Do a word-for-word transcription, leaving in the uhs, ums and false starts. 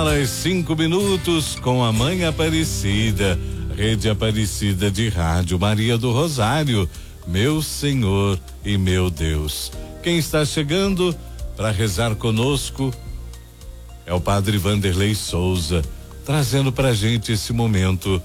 Horas cinco minutos com a Mãe Aparecida, Rede Aparecida de Rádio Maria do Rosário, meu Senhor e meu Deus. Quem está chegando para rezar conosco é o Padre Vanderlei Souza, trazendo pra gente esse momento